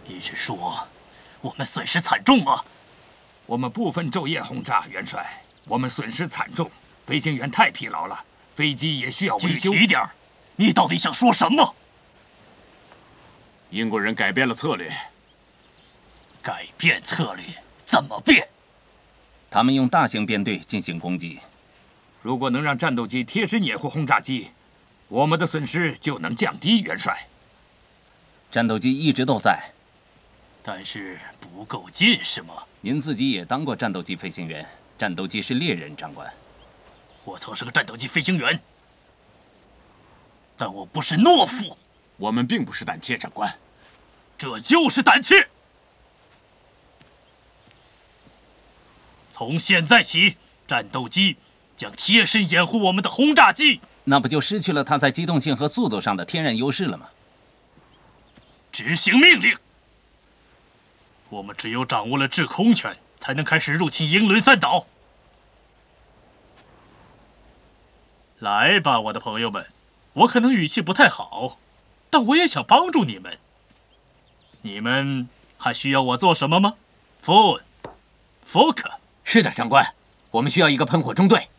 你是说我们损失惨重吗？ 我们部分昼夜轰炸，元帅，我们损失惨重，飞行员太疲劳了，飞机也需要维修。 具体点儿，你到底想说什么？ 英国人改变了策略。 改变策略？怎么变？ 他们用大型编队进行攻击。 如果能让战斗机贴身掩护轰炸机，我们的损失就能降低，元帅。 战斗机一直都在， 但是不够近，是吗？ 您自己也当过战斗机飞行员，战斗机是猎人，长官。 我曾是个战斗机飞行员，但我不是懦夫。 我们并不是胆怯，长官。 这就是胆怯。从现在起，战斗机将贴身掩护我们的轰炸机。 那不就失去了它在机动性和速度上的天然优势了吗？ 执行命令。我们只有掌握了制空权，才能开始入侵英伦三岛。来吧，我的朋友们，我可能语气不太好，但我也想帮助你们。你们还需要我做什么吗？Foon，Foker。 是的，长官，我们需要一个喷火中队。